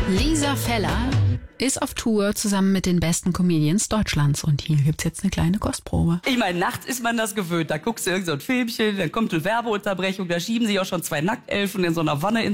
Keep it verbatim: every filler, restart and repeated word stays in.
Lisa Feller ist auf Tour zusammen mit den besten Comedians Deutschlands. Und hier gibt's jetzt eine kleine Kostprobe. Ich meine, nachts ist man das gewöhnt. Da guckst du irgend so ein Filmchen, dann kommt eine Werbeunterbrechung, da schieben sie auch schon zwei Nacktelfen in so einer Wanne ins